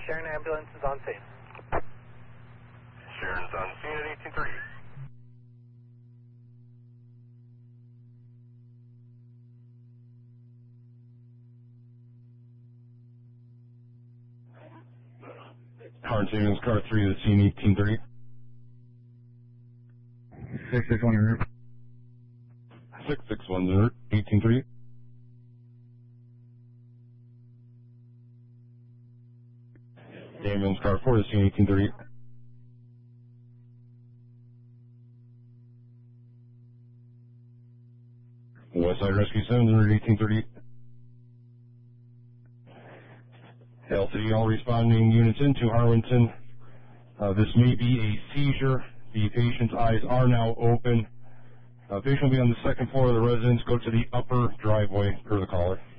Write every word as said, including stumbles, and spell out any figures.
Sharon ambulance is on scene. Sharon's on scene at eighteen thirty. Current ambulance car three to the scene, eighteen thirty. six six one route. six six one zero, eighteen thirty. Ambulance car four to the scene, eighteen thirty. Westside Rescue seven hundred, eighteen thirty. L C D, all responding units into Harlington. Uh, this may be a seizure. The patient's eyes are now open. Uh, patient will be on the second floor of the residence. Go to the upper driveway per the caller.